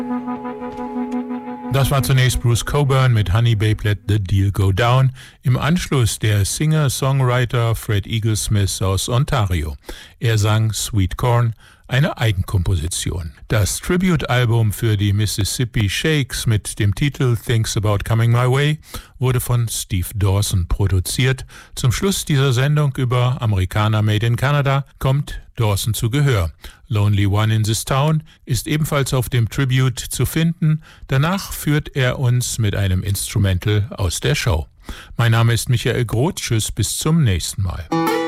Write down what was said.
Das war zunächst Bruce Cockburn mit Honey Babe Let the Deal Go Down. Im Anschluss der Singer-Songwriter Fred Eaglesmith aus Ontario. Er sang Sweet Corn, eine Eigenkomposition. Das Tribute-Album für die Mississippi Shakes mit dem Titel Things About Coming My Way wurde von Steve Dawson produziert. Zum Schluss dieser Sendung über Amerikaner Made in Canada kommt Dawson zu Gehör. Lonely One in This Town ist ebenfalls auf dem Tribute zu finden. Danach führt er uns mit einem Instrumental aus der Show. Mein Name ist Michael Groth. Tschüss, bis zum nächsten Mal.